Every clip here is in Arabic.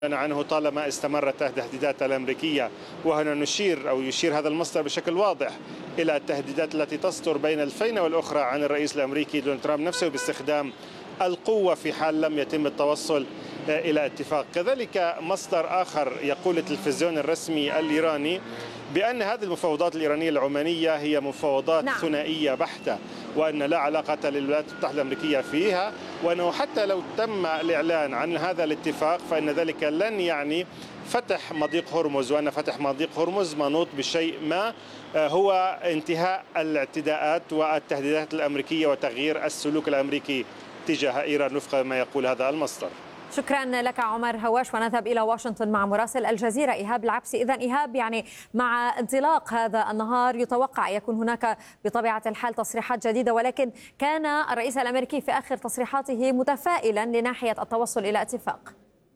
عنه طالما استمرت التهديدات الأمريكية. وهنا يشير هذا المصدر بشكل واضح إلى التهديدات التي تصدر بين الفين والأخرى عن الرئيس الأمريكي دونالد ترامب نفسه باستخدام القوة في حال لم يتم التوصل إلى اتفاق. كذلك مصدر آخر يقول التلفزيون الرسمي الإيراني بأن هذه المفاوضات الإيرانية العمانية هي مفاوضات ثنائية بحتة، وأن لا علاقة للولايات المتحدة الأمريكية فيها، وأنه حتى لو تم الإعلان عن هذا الاتفاق فإن ذلك لن يعني فتح مضيق هرمز، وأن فتح مضيق هرمز منوط بشيء ما هو انتهاء الاعتداءات والتهديدات الأمريكية وتغيير السلوك الأمريكي تجاه إيران وفق ما يقول هذا المصدر. شكرا لك عمر هواش، ونذهب إلى واشنطن مع مراسل الجزيرة إيهاب العبسي. إذن إيهاب، يعني مع انطلاق هذا النهار يتوقع يكون هناك بطبيعة الحال تصريحات جديدة، ولكن كان الرئيس الأمريكي في آخر تصريحاته متفائلا لناحية التوصل إلى اتفاق.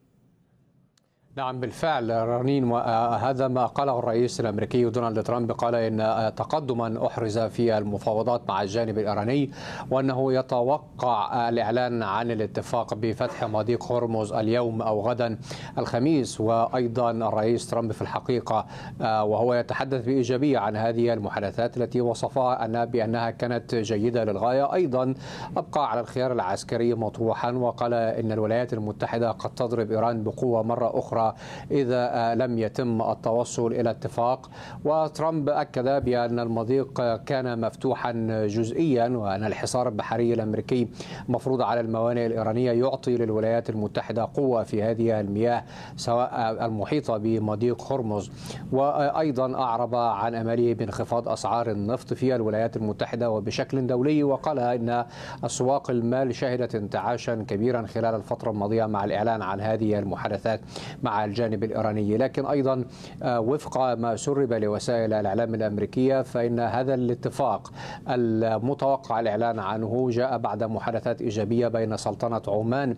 نعم بالفعل رنين، وهذا ما قاله الرئيس الأمريكي دونالد ترامب. قال إن تقدما أحرز في المفاوضات مع الجانب الإيراني، وأنه يتوقع الإعلان عن الاتفاق بفتح مضيق هرمز اليوم أو غدا الخميس. وأيضا الرئيس ترامب في الحقيقة وهو يتحدث بإيجابية عن هذه المحادثات التي وصفها بأنها كانت جيدة للغاية، أيضا أبقى على الخيار العسكري مطروحا، وقال إن الولايات المتحدة قد تضرب إيران بقوة مرة أخرى إذا لم يتم التوصل إلى اتفاق. وترامب أكد بأن المضيق كان مفتوحا جزئيا، وأن الحصار البحري الأمريكي مفروض على الموانئ الإيرانية يعطي للولايات المتحدة قوة في هذه المياه سواء المحيطة بمضيق هرمز. وأيضا أعرب عن أمله بانخفاض أسعار النفط في الولايات المتحدة وبشكل دولي، وقال إن أسواق المال شهدت انتعاشا كبيرا خلال الفترة الماضية مع الإعلان عن هذه المحادثات مع الجانب الإيراني. لكن أيضا وفق ما سرب لوسائل الإعلام الأمريكية فإن هذا الاتفاق المتوقع الإعلان عنه جاء بعد محادثات إيجابية بين سلطنة عمان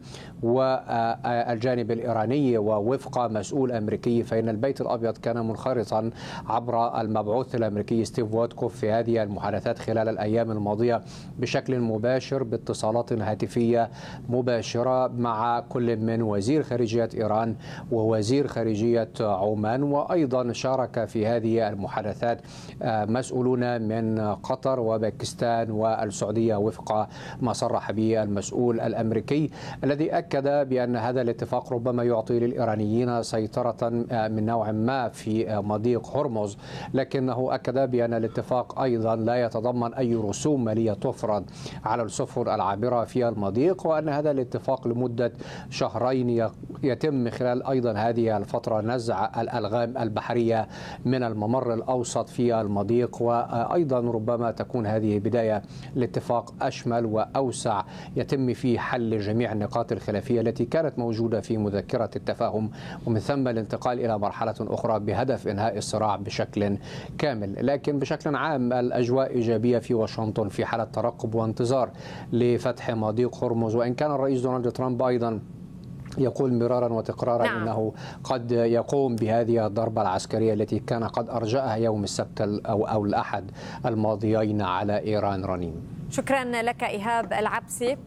والجانب الإيراني. ووفق مسؤول أمريكي فإن البيت الأبيض كان منخرطا عبر المبعوث الأمريكي ستيف ويتكوف في هذه المحادثات خلال الأيام الماضية بشكل مباشر باتصالات هاتفية مباشرة مع كل من وزير خارجية إيران ووزير خارجية عمان. وأيضا شارك في هذه المحادثات مسؤولون من قطر وباكستان والسعودية وفق ما صرح به المسؤول الأمريكي، الذي أكد بأن هذا الاتفاق ربما يعطي للإيرانيين سيطرة من نوع ما في مضيق هرمز، لكنه أكد بأن الاتفاق أيضا لا يتضمن أي رسوم مالية تفرض على السفن العابرة في المضيق، وأن هذا الاتفاق لمدة شهرين يتم خلال أيضا هذه الفترة نزع الألغام البحرية من الممر الأوسط في المضيق. وأيضا ربما تكون هذه بداية لاتفاق أشمل وأوسع يتم فيه حل جميع النقاط الخلافية التي كانت موجودة في مذكرة التفاهم، ومن ثم الانتقال إلى مرحلة أخرى بهدف إنهاء الصراع بشكل كامل. لكن بشكل عام الأجواء إيجابية في واشنطن في حالة ترقب وانتظار لفتح مضيق هرمز، وإن كان الرئيس دونالد ترامب أيضا يقول مرارا وتكرارا أنه قد يقوم بهذه الضربة العسكرية التي كان قد أرجأها يوم السبت أو الأحد الماضيين على إيران. رنين، شكرا لك إيهاب العبسي.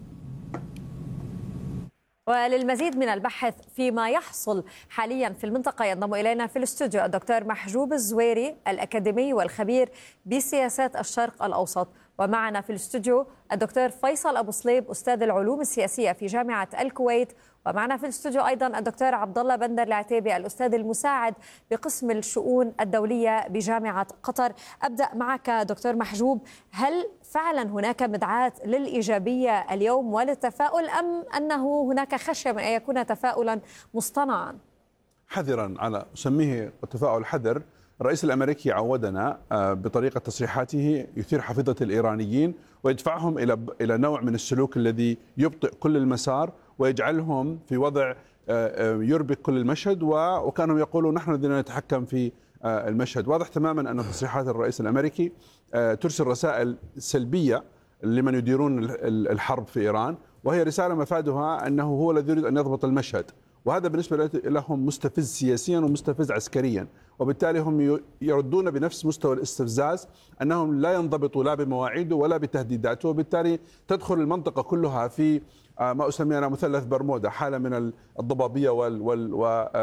وللمزيد من البحث فيما يحصل حاليا في المنطقة ينضم إلينا في الاستوديو الدكتور محجوب الزويري الأكاديمي والخبير بسياسات الشرق الأوسط، ومعنا في الاستوديو الدكتور فيصل أبو صليب أستاذ العلوم السياسية في جامعة الكويت، ومعنا في الاستوديو أيضا الدكتور عبد الله بندر العتيبي الأستاذ المساعد بقسم الشؤون الدولية بجامعة قطر. أبدأ معك دكتور محجوب، هل فعلا هناك مدعاة للإيجابية اليوم وللتفاؤل، أم أنه هناك خشية من أن يكون تفاؤلا مصطنعا؟ حذرا، على أسميه التفاؤل حذر. الرئيس الأمريكي عودنا بطريقة تصريحاته يثير حفيظة الإيرانيين ويدفعهم إلى نوع من السلوك الذي يبطئ كل المسار ويجعلهم في وضع يربك كل المشهد، وكانوا يقولون نحن الذين نتحكم في المشهد. واضح تماما أن تصريحات الرئيس الأمريكي ترسل رسائل سلبية لمن يديرون الحرب في إيران، وهي رسالة مفادها أنه هو الذي يريد أن يضبط المشهد، وهذا بالنسبة لهم مستفز سياسيا ومستفز عسكريا، وبالتالي هم يردون بنفس مستوى الاستفزاز أنهم لا ينضبطوا لا بمواعيده ولا بتهديداته، وبالتالي تدخل المنطقة كلها في ما أسميه أنا مثلث برمودا، حالة من الضبابية